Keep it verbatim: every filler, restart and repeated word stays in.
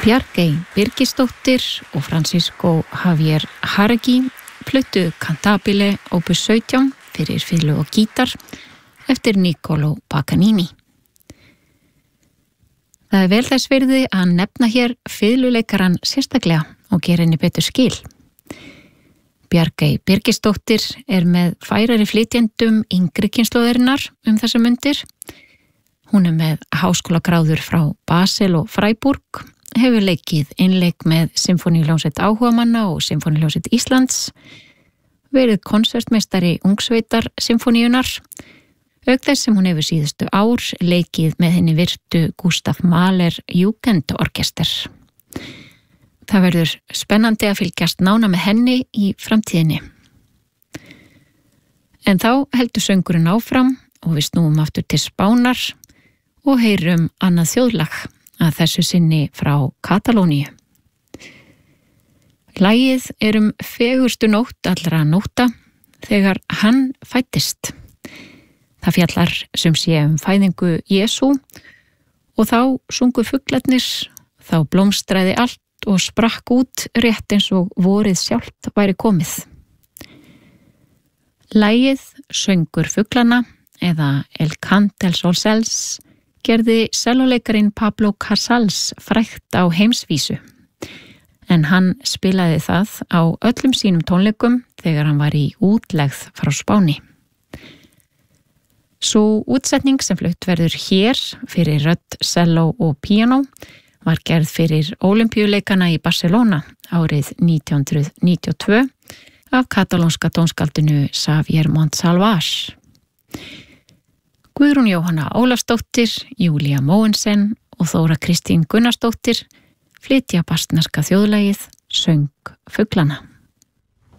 Bjarkey Birgisdóttir og Francisco Javier Jauregui fluttu Cantabile opus sautján fyrir fiðlu og gítar eftir Niccolò Paganini. Það er vel þess virði að nefna hér fiðluleikaran sérstaklega og gera henni betur skil. Bjarkey Birgisdóttir er með færari flytjendum yngri kynslóðarinnar um þessar mundir. Hún er með háskólagráður frá Basel og Freiburg, hefur leikið innleik með Sinfóníuhljómsveit áhugamanna og Sinfóníuhljómsveit Íslands, verið konsertmeistari Ungsveitar Sinfóníunar, auk þess sem hún hefur síðustu ár leikið með henni virtu Gustav Mahler Jugendorkester. Það verður spennandi að fylgjast nána með henni í framtíðinni. En þá heldur söngurinn áfram og við snúum aftur til Spánar og heyrum annað þjóðlag að þessu sinni frá Katalóníu. Lagið er um fegurstu nótt allra nótta þegar hann fæddist. Það fjallar sem sé um fæðingu Jesú og þá sungu fuglarnir, þá blómstraði allt og sprakk út rétt eins og vorið sjálft væri komið. Lagið Söngur fuglana eða El Cant dels Ocells gerði sellóleikarin Pablo Casals frægt á heimsvísu, en hann spilaði það á öllum sínum tónleikum þegar hann var í útlegð frá Spáni. Sú útsetning sem flutt verður hér fyrir rödd, selló og píanó var gerð fyrir Ólympíuleikana í Barcelona árið nítján hundrað níutíu og tvö af katalónska tónskaldinu Xavier Montsalvage. Guðrún Jóhanna Ólafsdóttir, Júlía Mogensen og Þóra Kristín Gunnarsdóttir flytja baskneska þjóðlagið Söng fuglana.